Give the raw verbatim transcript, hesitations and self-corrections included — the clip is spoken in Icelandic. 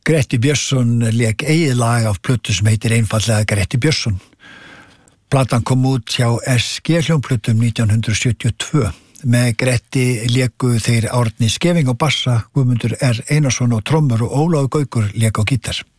Gretti Björnsson lék eigið lag af plötu sem heitir einfallega Gretti Björnsson. Platan kom út hjá S G hljómplötum nítján hundruð sjötíu og tvö. Með Gretti léku þeir Árni Skeving á bassa, Guðmundur R. Einarsson á trommur og Ólafur Gaukur lék á gítar.